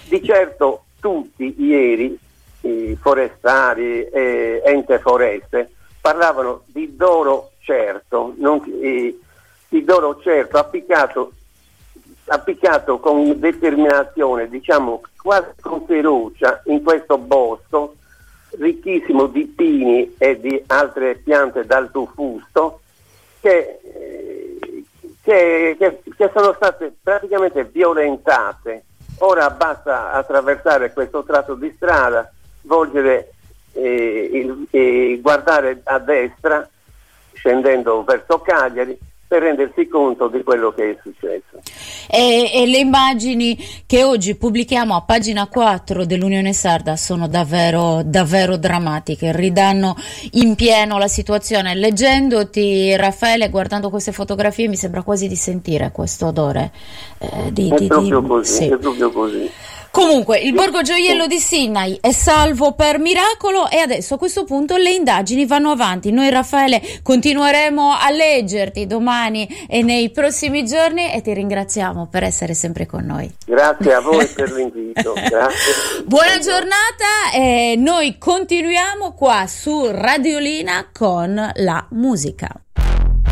Di certo tutti ieri, i forestali e ente foreste, parlavano di Doro Certo, di Doro Certo appiccato con determinazione, diciamo quasi con ferocia, in questo bosco ricchissimo di pini e di altre piante d'alto fusto che sono state praticamente violentate. Ora basta attraversare questo tratto di strada, volgere guardare a destra scendendo verso Cagliari per rendersi conto di quello che è successo. E le immagini che oggi pubblichiamo a pagina 4 dell'Unione Sarda sono davvero drammatiche, ridanno in pieno la situazione. Leggendoti, Raffaele, guardando queste fotografie, mi sembra quasi di sentire questo odore. È proprio così. Comunque, il Borgo Gioiello di Sinaia è salvo per miracolo e adesso a questo punto le indagini vanno avanti. Noi, Raffaele, continueremo a leggerti domani e nei prossimi giorni e ti ringraziamo per essere sempre con noi. Grazie a voi per l'invito. Grazie. Buona giornata e noi continuiamo qua su Radiolina con la musica.